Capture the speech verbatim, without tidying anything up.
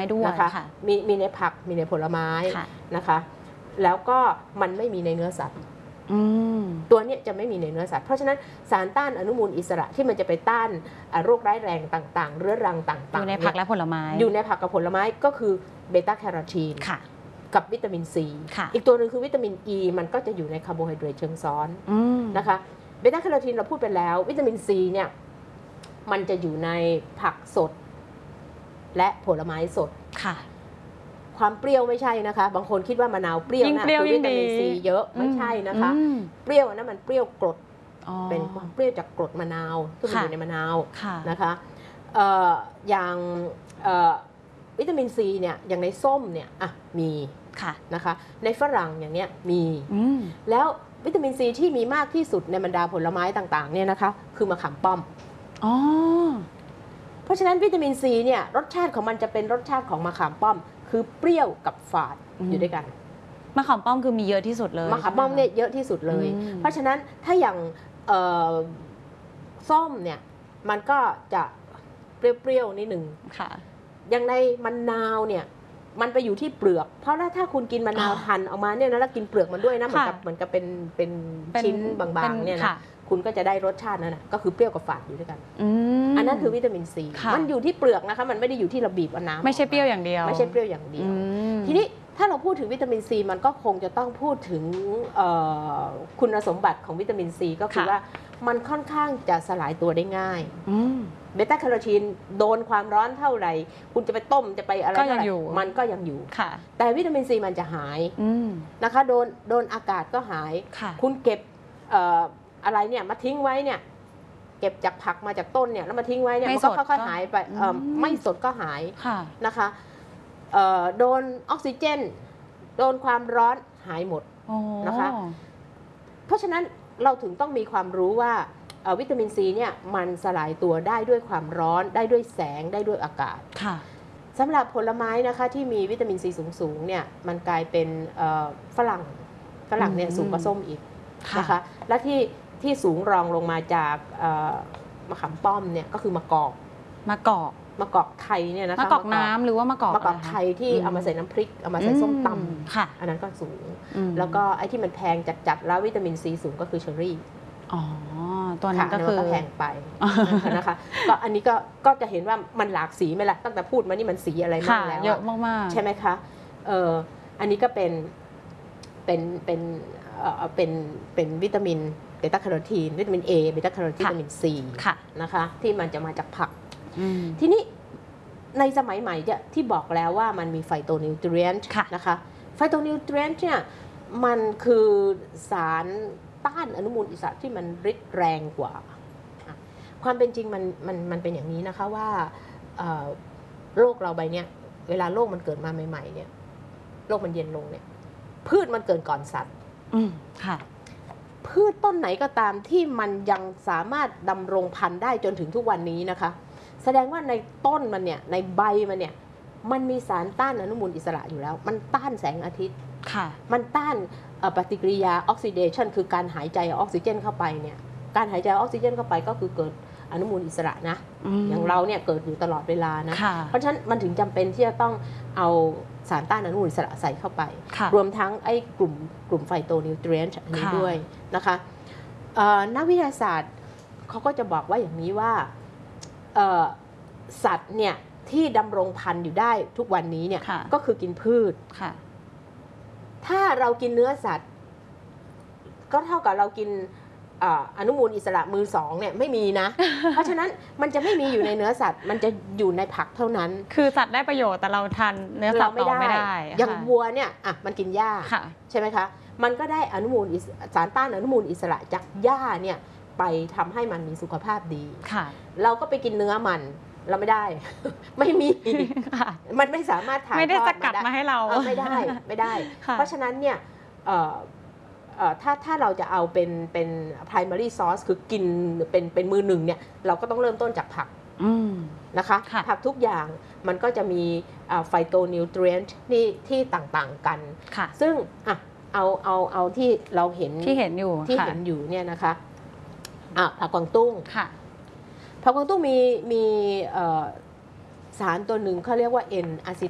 ด้วยนะคะมีมีในผักมีในผลไม้นะคะแล้วก็มันไม่มีในเนื้อสัตว์ตัวนี้จะไม่มีในเนื้อสัตว์เพราะฉะนั้นสารต้านอนุมูลอิสระที่มันจะไปต้านโรคร้ายแรงต่างๆเรื้อรังต่างๆอยู่ในผักและผลไม้อยู่ในผักกับผลไม้ก็คือเบต้าแคโรทีนกับวิตามินซีอีกตัวหนึ่งคือวิตามินอ e, มันก็จะอยู่ในคาร์โบไฮเดรตเชิงซ้อนนะคะเบต้าแคโรทีนเราพูดไปแล้ววิตามินซีเนี่ยมันจะอยู่ในผักสดและผลไม้สดค่ะความเปรี้ยวไม่ใช่นะคะบางคนคิดว่ามะนาวเปรี้ยวนะคือวิตามินซีเยอะไม่ใช่นะคะเปรี้ยวนั้นมันเปรี้ยวกรดเป็นความเปรี้ยวจากกรดมะนาวที่มันอยู่ในมะนาวนะคะอย่างวิตามินซีเนี่ยอย่างในส้มเนี่ยอ่ะมีนะคะในฝรั่งอย่างเนี้ยมีแล้ววิตามินซีที่มีมากที่สุดในบรรดาผลไม้ต่างๆเนี่ยนะคะคือมะขามป้อมเพราะฉะนั้นวิตามินซีเนี่ยรสชาติของมันจะเป็นรสชาติของมะขามป้อมคือเปรี้ยวกับฝาดอยู่ด้วยกันมะขามป้อมคือมีเยอะที่สุดเลยมะขามป้อมเนี่ยเยอะที่สุดเลยเพราะฉะนั้นถ้าอย่างส้มเนี่ยมันก็จะเปรี้ยวๆนิดหนึ่งอย่างในมะนาวเนี่ยมันไปอยู่ที่เปลือกเพราะถ้าคุณกินมะนาวหั่นออกมาเนี่ยนะแล้วกินเปลือกมันด้วยนะเหมือนกับเหมือนกับเป็นเป็นชิ้นบางๆเนี่ยนะคุณก็จะได้รสชาตินั้นนะก็คือเปรี้ยวกับฝาดอยู่ด้วยกันอันนั้นคือวิตามินซีมันอยู่ที่เปลือกนะคะมันไม่ได้อยู่ที่เราบีบเอาน้ำไม่ใช่เปรี้ยวอย่างเดียวไม่ใช่เปรี้ยวอย่างเดียวทีนี้ถ้าเราพูดถึงวิตามินซีมันก็คงจะต้องพูดถึงคุณสมบัติของวิตามินซีก็คือว่ามันค่อนข้างจะสลายตัวได้ง่ายเบต้าแคโรทีนโดนความร้อนเท่าไหร่คุณจะไปต้มจะไปอะไรเท่าไหร่มันก็ยังอยู่แต่วิตามินซีมันจะหายนะคะโดนโดนอากาศก็หายคุณเก็บอะไรเนี่ยมาทิ้งไว้เนี่ยเก็บจากผักมาจากต้นเนี่ยแล้วมาทิ้งไว้เนี่ยมันก็ค่อยๆหายไปไม่สดก็หายนะคะโดนออกซิเจนโดนความร้อนหายหมดนะคะเพราะฉะนั้นเราถึงต้องมีความรู้ว่าวิตามินซีเนี่ยมันสลายตัวได้ด้วยความร้อนได้ด้วยแสงได้ด้วยอากาศสำหรับผลไม้นะคะที่มีวิตามินซีสูงๆเนี่ยมันกลายเป็นฝรั่งฝรั่งเนี่ยสูงกว่าส้มอีกนะคะและที่ที่สูงรองลงมาจากมะขามป้อมเนี่ยก็คือมะกอกมะกอกมะกอกไทยเนี่ยนะคะมะกอกน้ำหรือว่ามะกอกมะกอกไทยที่เอามาใส่น้ำพริกเอามาใส่ส้มตำอันนั้นก็สูงแล้วก็ไอ้ที่มันแพงจัดๆแล้ววิตามินซีสูงก็คือเชอร์รี่อ๋อตัวนั้นก็คือแพงไปนะคะก็อันนี้ก็ก็จะเห็นว่ามันหลากสีไหมล่ะตั้งแต่พูดมานี่มันสีอะไรมากแล้วเยอะมากๆใช่ไหมคะเอออันนี้ก็เป็นเป็นเป็นเป็นเป็นวิตามินเบต้าแคโรทีนวิตามิน A เบต้าแคโรทีนวิตามิน C นะคะที่มันจะมาจากผักทีนี้ในสมัยใหม่ที่บอกแล้วว่ามันมีไฟโตนิวทรีนต์นะคะไฟโตนิวทรีนต์เนี่ยมันคือสารต้านอนุมูลอิสระที่มันฤทธิ์แรงกว่าความเป็นจริงมันมันมันเป็นอย่างนี้นะคะว่าโลกเราใบเนี้ยเวลาโลกมันเกิดมาใหม่ๆเนี่ยโลกมันเย็นลงเนี่ยพืชมันเกิดก่อนสัตว์พืชต้นไหนก็ตามที่มันยังสามารถดำรงพันธุ์ได้จนถึงทุกวันนี้นะคะแสดงว่าในต้นมันเนี่ยในใบมันเนี่ยมันมีสารต้านอนุมูลอิสระอยู่แล้วมันต้านแสงอาทิตย์มันต้านปฏิกิริยาออกซิเดชันคือการหายใจออกซิเจนเข้าไปเนี่ยการหายใจออกซิเจนเข้าไปก็คือเกิดอนุมูลอิสระนะอย่างเราเนี่ยเกิดอยู่ตลอดเวลานะเพราะฉะนั้นมันถึงจำเป็นที่จะต้องเอาสารต้านอนุมูลอิสระใส่เข้าไปรวมทั้งไอ้กลุ่มกลุ่มไฟโตนิวทรีนต์อันนี้ด้วยนะคะนักวิทยาศาสตร์เขาก็จะบอกว่าอย่างนี้ว่าสัตว์เนี่ยที่ดำรงพันธุ์อยู่ได้ทุกวันนี้เนี่ยก็คือกินพืชถ้าเรากินเนื้อสัตว์ก็เท่ากับเรากินอนุมูลอิสระมือสองเนี่ยไม่มีนะ เพราะฉะนั้นมันจะไม่มีอยู่ในเนื้อสัตว์มันจะอยู่ในผักเท่านั้นคือสัตว์ได้ประโยชน์แต่เราทานเนื้อสัตว์ต่อไม่ได้อย่างวัวเนี่ยอ่ะมันกินหญ้าใช่ไหมคะมันก็ได้อนุมูลสารต้านอนุมูลอิสระจากหญ้าเนี่ยไปทำให้มันมีสุขภาพดีเราก็ไปกินเนื้อมันเราไม่ได้ไม่มีมันไม่สามารถถ่ายทอดไม่ได้สกัดมาให้เราไม่ได้ไม่ได้เพราะฉะนั้นเนี่ยถ้าถ้าเราจะเอาเป็นเป็น primary source คือกินเป็นเป็นมือหนึ่งเนี่ยเราก็ต้องเริ่มต้นจากผักนะคะผักทุกอย่างมันก็จะมีไฟโตนิวทรีนต์ที่ที่ต่างๆกันซึ่งอ่ะเอาเอาเอาที่เราเห็นที่เห็นอยู่ที่เห็นอยู่เนี่ยนะคะอ่ะผักกวางตุ้งผักกวางตุ้งมีมีสารตัวหนึ่งเขาเรียกว่า N อะซิ